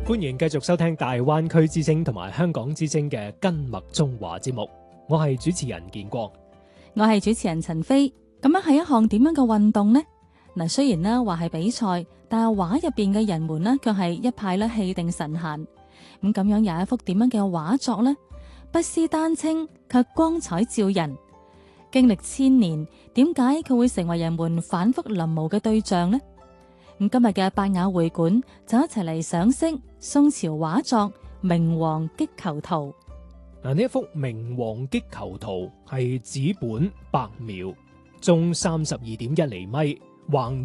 歡迎繼續收聽大灣區之聲同埋香港之聲嘅跟脈中華節目，我係主持人建國， 我係主持人陳飛。咁樣係一項點樣嘅運動呢？嗱，雖然呢話係比賽，但係畫入邊嘅人們呢，卻係一派咧氣定神閒。咁樣有一幅點樣嘅畫作呢？不思丹青，卻光彩照人。經歷千年，點解佢會成為人們反覆臨摹嘅對象呢？咁今日嘅百雅會館就一齊嚟賞識宋朝畫作《明王擊裘圖》。 呢一幅《明王擊裘圖》係紙本白描，中32.1厘米，橫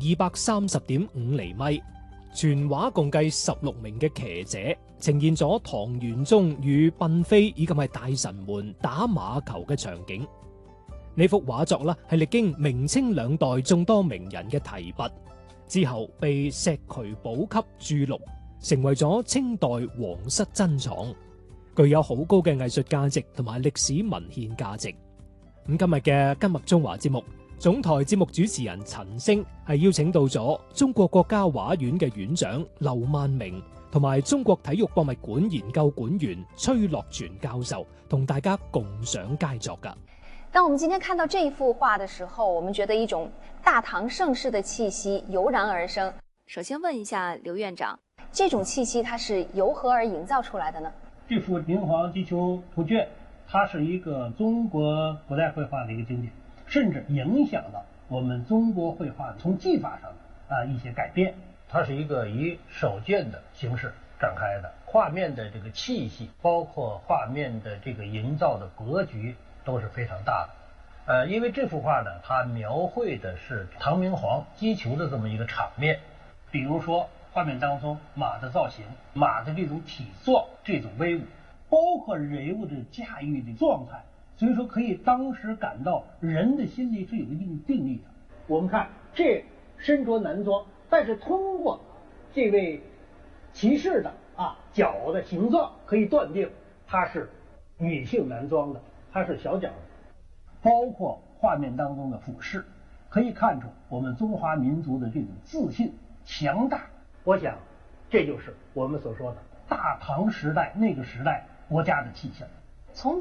230.5厘米。全畫共計16名嘅騎者，呈現咗唐玄宗與嬪妃以及係大臣們打馬球嘅場景。呢幅畫作啦，係歷經明清兩代眾多名人嘅提拔，之後被石渠寶笈鑄錄，成為咗清代皇室珍藏，具有好高嘅藝術價值同埋歷史文獻價值。咁今日嘅跟脈中華節目，總台節目主持人陳星係邀請到咗中國國家畫院嘅院長劉萬明，同埋中國體育博物館研究館員崔樂全教授，同大家共賞佳作噶。 當我們今天看到這一幅畫的時候，我們覺得一種大唐盛世的氣息油然而生。首先問一下劉院長，這種氣息它是由何而營造出來的呢？ 這幅《明王擊裘圖卷》，它是一個中國古代繪畫的一個經典，甚至影響了我們中國繪畫從技法上的一些改變。 它是一個以手卷的形式展開的，畫面的這個氣息，包括畫面的這個營造的格局都是非常大的。因為這幅畫呢，它描繪的是唐明皇擊裘的這麼一個場面， 比如說畫面當中馬的造型、馬的這種體壯、這種威武，包括人物的駕馭的狀態，所以說可以當時感到人的心理是有一定定力的。我們看這身着男裝，但是通過這位騎士的腳的形狀，可以斷定他是女性男裝的，他是小腳的。包括畫面當中的俯視，可以看出我們中華民族的這種自信強大。我想這就是我們所說的大唐時代那個時代國家的氣象。 從